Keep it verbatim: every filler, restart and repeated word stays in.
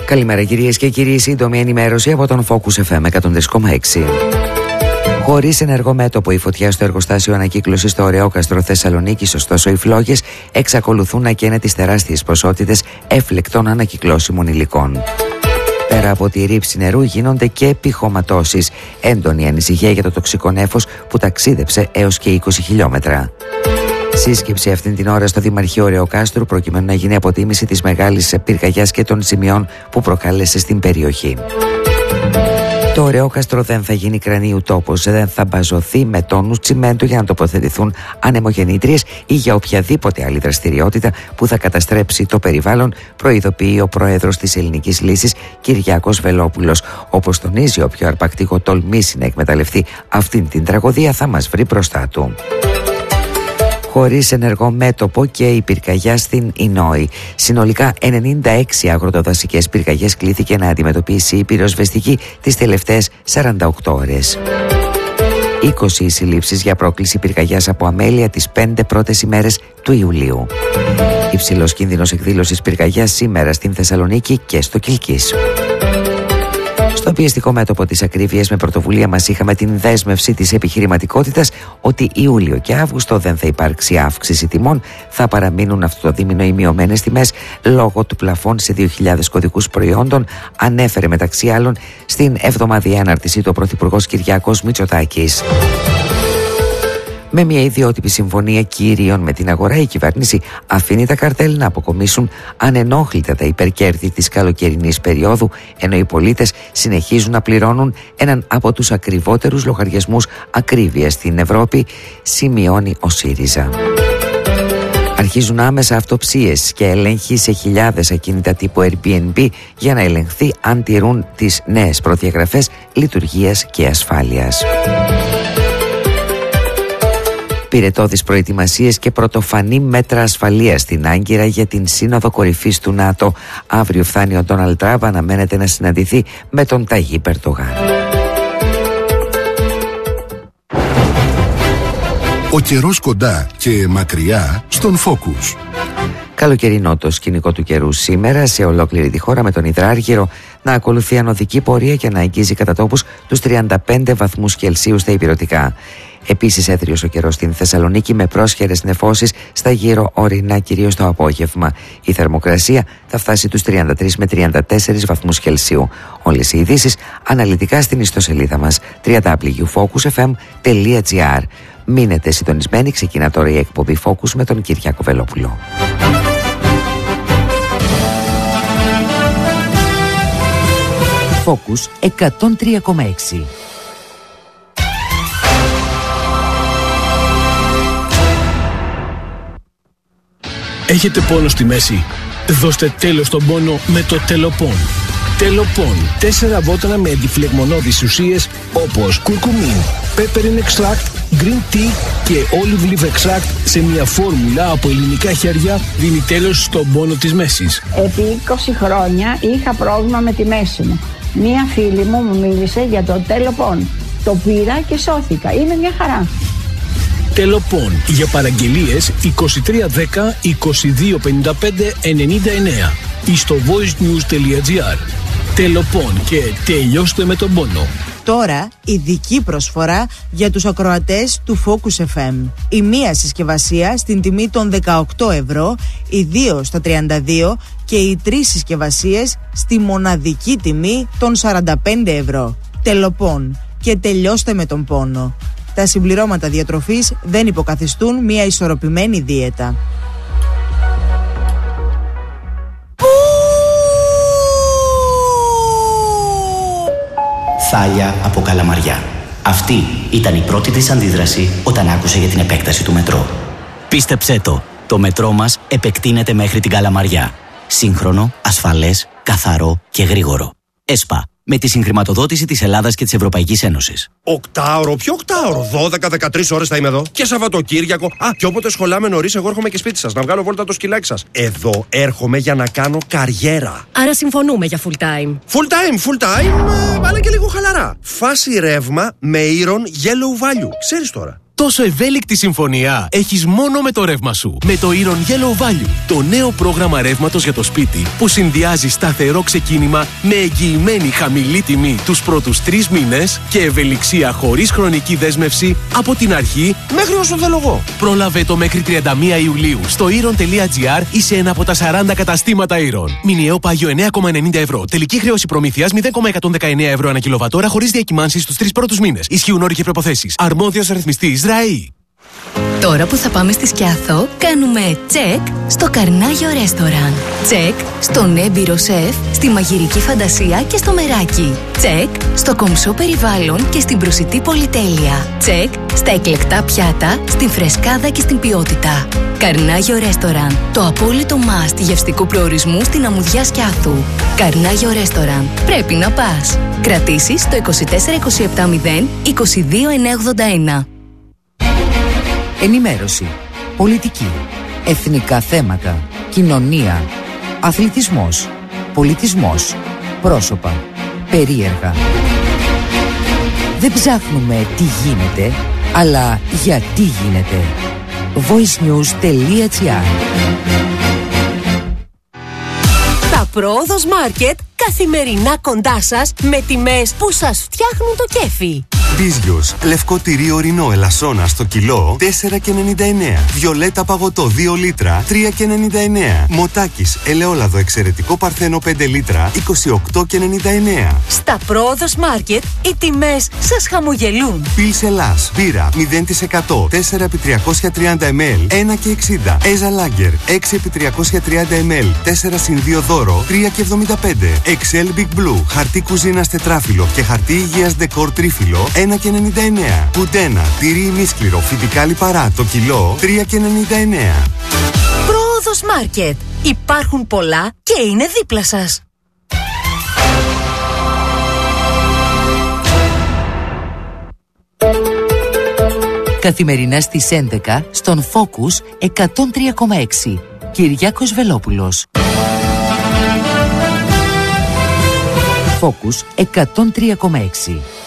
Καλημέρα κυρίες και κύριοι, σύντομη ενημέρωση από τον Focus εφ εμ εκατόν τρία κόμμα έξι. Χωρίς ενεργό μέτωπο η φωτιά στο εργοστάσιο ανακύκλωσης στο Ωρεόκαστρο Θεσσαλονίκης, ωστόσο οι φλόγες εξακολουθούν να καίνε τις τεράστιες ποσότητες έφλεκτων ανακυκλώσιμων υλικών. Πέρα από τη ρήψη νερού γίνονται και επιχωματώσεις. Έντονη ανησυχία για το τοξικό νέφος που ταξίδεψε έως και είκοσι χιλιόμετρα. Σύσκεψη αυτήν την ώρα στο Δημαρχείο Ωρεοκάστρου προκειμένου να γίνει αποτίμηση της μεγάλης πυρκαγιάς και των ζημιών που προκάλεσε στην περιοχή. Το Ωρεόκαστρο δεν θα γίνει κρανίου τόπος, δεν θα μπαζωθεί με τόνους τσιμέντου για να τοποθετηθούν ανεμογεννήτριες ή για οποιαδήποτε άλλη δραστηριότητα που θα καταστρέψει το περιβάλλον, προειδοποιεί ο πρόεδρος της Ελληνικής Λύσης Κυριάκος Βελόπουλος. Όπως τονίζει, όποιο αρπακτικό τολμήσει να εκμεταλλευτεί αυτήν την τραγωδία θα μας βρει μπροστά του. Χωρίς ενεργό μέτωπο και η πυρκαγιά στην Ινόη. Συνολικά ενενήντα έξι αγροτοδασικές πυρκαγιές κλήθηκε να αντιμετωπίσει η πυροσβεστική τις τελευταίες σαράντα οκτώ ώρες. είκοσι συλλήψεις για πρόκληση πυρκαγιάς από αμέλεια τις πέντε πρώτες ημέρες του Ιουλίου. Υψηλός κίνδυνος εκδήλωσης πυρκαγιάς σήμερα στην Θεσσαλονίκη και στο Κιλκής. Στο πιεστικό μέτωπο της ακρίβειας, με πρωτοβουλία μας είχαμε την δέσμευση της επιχειρηματικότητας ότι Ιούλιο και Αύγουστο δεν θα υπάρξει αύξηση τιμών, θα παραμείνουν αυτό το δίμηνο οι μειωμένες τιμές λόγω του πλαφών σε δύο χιλιάδες κωδικούς προϊόντων, ανέφερε μεταξύ άλλων στην εβδομαδιαία ανάρτησή του ο Πρωθυπουργός Κυριάκος Μητσοτάκης. Με μια ιδιότυπη συμφωνία κυρίων με την αγορά, η κυβέρνηση αφήνει τα καρτέλ να αποκομίσουν ανενόχλητα τα υπερκέρδη της καλοκαιρινής περίοδου, ενώ οι πολίτες συνεχίζουν να πληρώνουν έναν από τους ακριβότερους λογαριασμούς ακρίβειας στην Ευρώπη, σημειώνει ο ΣΥΡΙΖΑ. Αρχίζουν άμεσα αυτοψίες και έλεγχοι σε χιλιάδες ακίνητα τύπου Airbnb για να ελεγχθεί αν τηρούν τις νέες προδιαγραφές λειτουργίας και ασφάλειας. Πυρετώδεις προετοιμασίες και πρωτοφανή μέτρα ασφαλείας στην Άγκυρα για την Σύνοδο Κορυφής του ΝΑΤΟ. Αύριο φτάνει ο Ντόναλντ Τραμπ, αναμένεται να συναντηθεί με τον Ταγίπ Ερντογάν. Ο καιρός κοντά και μακριά στον Focus. Καλοκαιρινό το σκηνικό του καιρού σήμερα σε ολόκληρη τη χώρα, με τον υδράργυρο να ακολουθεί ανωδική πορεία και να αγγίζει κατά τόπους τους τριάντα πέντε βαθμούς Κελσίου στα ηπειρωτικά. Επίσης έθριος ο καιρός στην Θεσσαλονίκη με πρόσχερες νεφώσεις στα γύρω ορεινά, κυρίως το απόγευμα. Η θερμοκρασία θα φτάσει τους τριάντα τρεις με τριάντα τέσσερις βαθμούς Κελσίου. Όλες οι ειδήσεις αναλυτικά στην ιστοσελίδα μας double-u double-u double-u τελεία focus f m τελεία g r. Μείνετε συντονισμένοι, ξεκινά τώρα η εκπομπή Focus με τον Κυριάκο Βελόπουλο. Focus εκατόν τρία κόμμα έξι. Έχετε πόνο στη μέση? Δώστε τέλος στον πόνο με το Τελοπών. Τελοπών. Τέσσερα βότανα με αντιφλεγμονώδεις ουσίες όπως κουρκουμίν, peppermint extract, green tea και olive leaf extract σε μια φόρμουλα από ελληνικά χέρια δίνει τέλος στον πόνο της μέσης. Επί είκοσι χρόνια είχα πρόβλημα με τη μέση μου. Μία φίλη μου μου μίλησε για το Τελοπών. Το πήρα και σώθηκα. Είναι μια χαρά. Τελοπών. Για παραγγελίες είκοσι τρία δέκα είκοσι δύο πενήντα πέντε ενενήντα εννέα ή στο voicenews τελεία gr. Τελοπών και τελειώστε με τον πόνο. Τώρα ειδική προσφορά για τους ακροατές του Focus εφ εμ. Η μία συσκευασία στην τιμή των δεκαοκτώ ευρώ, οι δύο στα τριάντα δύο και οι τρεις συσκευασίες στη μοναδική τιμή των σαράντα πέντε ευρώ. Τελοπών και τελειώστε με τον πόνο. Τα συμπληρώματα διατροφής δεν υποκαθιστούν μια ισορροπημένη δίαιτα. Θάλια από Καλαμαριά. Αυτή ήταν η πρώτη της αντίδραση όταν άκουσε για την επέκταση του μετρό. Πίστεψέ το, το μετρό μας επεκτείνεται μέχρι την Καλαμαριά. Σύγχρονο, ασφαλές, καθαρό και γρήγορο. ΕΣΠΑ. Με τη συγχρηματοδότηση της Ελλάδας και της Ευρωπαϊκής Ένωσης. Οκτάωρο, ποιο οκτάωρο? δώδεκα με δεκατρείς ώρες θα είμαι εδώ. Και Σαββατοκύριακο. Α, και όποτε σχολάμε νωρίς, εγώ έρχομαι και σπίτι σας να βγάλω βόλτα το σκυλάκι σας. Εδώ έρχομαι για να κάνω καριέρα. Άρα συμφωνούμε για full time. Full time, full time, ε, αλλά και λίγο χαλαρά. Φάση ρεύμα με ήρων yellow value. Ξέρεις τώρα. Τόσο ευέλικτη συμφωνία έχεις μόνο με το ρεύμα σου. Με το Iron Yellow Value, το νέο πρόγραμμα ρεύματος για το σπίτι που συνδυάζει σταθερό ξεκίνημα με εγγυημένη χαμηλή τιμή τους πρώτους τρεις μήνες και ευελιξία χωρίς χρονική δέσμευση από την αρχή μέχρι όσο θέλω εγώ. Πρόλαβε το μέχρι τριάντα μία Ιουλίου στο iron.gr ή σε ένα από τα σαράντα καταστήματα Iron. Μηνιαίο πάγιο εννέα κόμμα ενενήντα ευρώ. Τελική χρέωση προμήθειας μηδέν κόμμα εκατόν δεκαεννέα ευρώ ανά κιλοβατόρα χωρίς διακυμάνσεις στους τρεις πρώτους μήνες. Ισχύουν όροι και προϋποθέσεις. Αρμόδιος ρυθμιστής ΡΑΗ. Τώρα που θα πάμε στη Σκιάθο, κάνουμε τσεκ στο Καρνάγιο Ρέστοραν. Τσεκ στον έμπειρο σεφ, στη μαγειρική φαντασία και στο μεράκι. Τσεκ στο κομψό περιβάλλον και στην προσιτή πολυτέλεια. Τσεκ στα εκλεκτά πιάτα, στην φρεσκάδα και στην ποιότητα. Καρνάγιο Ρέστοραν, το απόλυτο must γευστικού προορισμού στην αμμουδιά Σκιάθου. Καρνάγιο Ρέστοραν, πρέπει να πας. Κρατήσεις στο είκοσι τέσσερα είκοσι επτά μηδέν είκοσι δύο εννιακόσια ογδόντα ένα. Ενημέρωση, πολιτική, εθνικά θέματα, κοινωνία, αθλητισμός, πολιτισμός, πρόσωπα, περίεργα. Δεν ψάχνουμε τι γίνεται, αλλά γιατί γίνεται. voicenews.gr. Τα Πρόοδος Μάρκετ καθημερινά κοντά σας με τιμές που σας φτιάχνουν το κέφι. Μπίζιος, λευκό τυρί ορεινό ελασσόνα στο κιλό τέσσερα και ενενήντα εννέα. Βιολέτα παγωτό δύο λίτρα τρία και ενενήντα εννέα. Μοτάκης ελαιόλαδο εξαιρετικό παρθένο πέντε λίτρα είκοσι οκτώ και ενενήντα εννέα. Στα Πρόοδος Μάρκετ οι τιμές σας χαμογελούν. Πιλς Ελλάς, μπύρα μηδέν τοις εκατό τέσσερα επί τριακόσια τριάντα μιλιλίτρα ένα και εξήντα. Έζα Λάγκερ έξι επί τριακόσια τριάντα μιλιλίτρα τέσσερα συν δύο δώρο τρία και εβδομήντα πέντε. Excel Big Blue, χαρτί κουζίνας τετράφυλλο και χαρτί υγείας δεκόρ τρίφυλλο ένα και ενενήντα εννέα. Κουντένα, τυρί ημίσκληρο, φυτικά λιπαρά το κιλό τρία και ενενήντα εννέα. Πρόοδος Μάρκετ. Υπάρχουν πολλά και είναι δίπλα σας. Καθημερινά στις έντεκα στον Focus εκατόν τρία κόμμα έξι. Κυριάκος Βελόπουλος. Focus εκατόν τρία κόμμα έξι.